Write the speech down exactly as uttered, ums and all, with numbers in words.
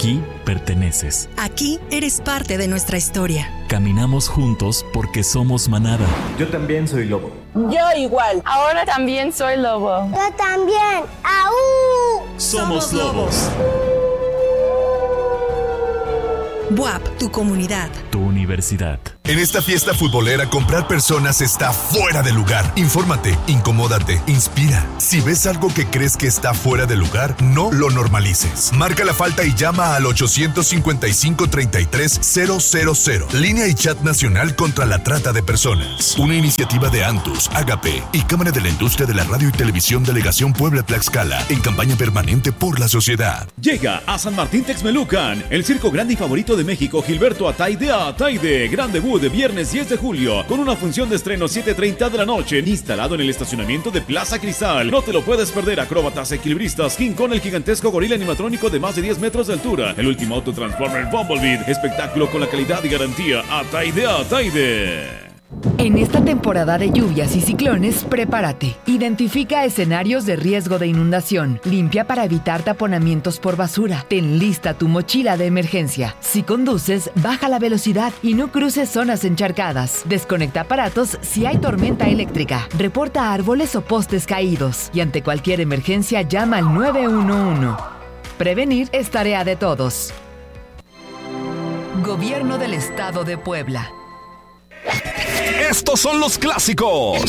Aquí perteneces. Aquí eres parte de nuestra historia. Caminamos juntos porque somos manada. Yo también soy lobo. Yo igual. Ahora también soy lobo. Yo también. ¡Aú! Somos lobos. B U A P, tu comunidad. Tu universidad. En esta fiesta futbolera, comprar personas está fuera de lugar. Infórmate, incomódate, inspira. Si ves algo que crees que está fuera de lugar, no lo normalices. Marca la falta y llama al ochocientos cincuenta y cinco, treinta y tres, cero cero cero. Línea y chat nacional contra la trata de personas. Una iniciativa de Antus, Agape y Cámara de la Industria de la Radio y Televisión Delegación Puebla-Tlaxcala en campaña permanente por la sociedad. Llega a San Martín Texmelucan el circo grande y favorito de México, Gilberto Ataide Ataide. Gran debut de viernes diez de julio con una función de estreno siete treinta de la noche instalado en el estacionamiento de Plaza Cristal. No te lo puedes perder. Acróbatas, equilibristas, King Kong, el gigantesco gorila animatrónico de más de diez metros de altura, el último auto Transformer Bumblebee. Espectáculo con la calidad y garantía Ataide Ataide. En esta temporada de lluvias y ciclones, prepárate. Identifica escenarios de riesgo de inundación. Limpia para evitar taponamientos por basura. Ten lista tu mochila de emergencia. Si conduces, baja la velocidad y no cruces zonas encharcadas. Desconecta aparatos si hay tormenta eléctrica. Reporta árboles o postes caídos. Y ante cualquier emergencia, llama al nueve uno uno. Prevenir es tarea de todos. Gobierno del Estado de Puebla. Estos son los clásicos